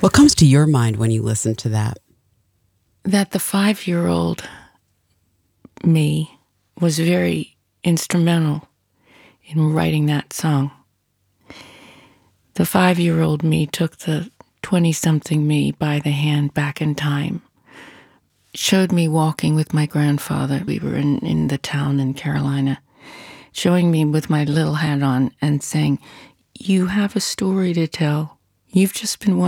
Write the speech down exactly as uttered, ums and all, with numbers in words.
What comes to your mind when you listen to that? That the five-year-old me was very instrumental in writing that song. The five-year-old me took the twenty-something me by the hand back in time, showed me walking with my grandfather. We were in, in the town in Carolina, showing me with my little hat on and saying, "You have a story to tell. You've just been